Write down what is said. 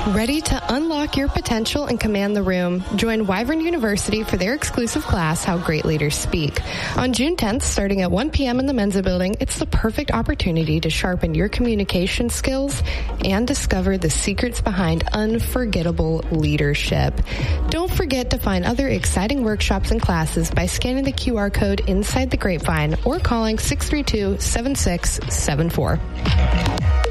Ready to unlock your potential and command the room? Join Wyvern University for their exclusive class, How Great Leaders Speak. On June 10th, starting at 1 p.m. in the Mensa building, it's the perfect opportunity to sharpen your communication skills and discover the secrets behind unforgettable leadership. Don't forget to find other exciting workshops and classes by scanning the QR code inside the Grapevine or calling 632-7674.